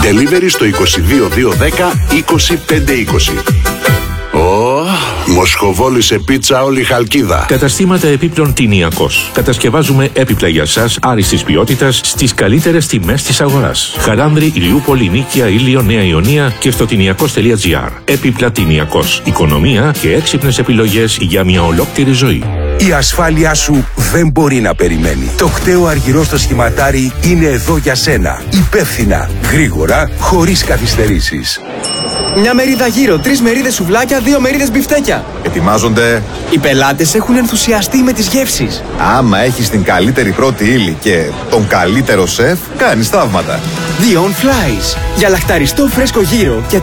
Delivery στο 22 210 25 20. Μοσχοβόλη σε πίτσα όλη η Χαλκίδα. Καταστήματα επίπλων Τηνιακός. Κατασκευάζουμε έπιπλα για σας άριστης ποιότητας στις καλύτερες τιμές της αγοράς. Χαράνδρη, Ηλιούπολη, Νίκαια, Ήλιο, Νέα Ιωνία και στο τηνιακός.gr. Έπιπλα Τηνιακός. Οικονομία και έξυπνες επιλογές για μια ολόκληρη ζωή. Η ασφάλειά σου δεν μπορεί να περιμένει. Το Κταίο Αργυρό στο Σχηματάρι είναι εδώ για σένα. Υπεύθυνα, γρήγορα, χωρίς καθυστερήσεις. Μια μερίδα γύρω, 3 μερίδες σουβλάκια, 2 μερίδες μπιφτέκια. Ετοιμάζονται. Οι πελάτες έχουν ενθουσιαστεί με τις γεύσεις. Άμα έχεις την καλύτερη πρώτη ύλη και τον καλύτερο σεφ, κάνεις θαύματα. Dion Flies. Για λαχταριστό φρέσκο γύρο και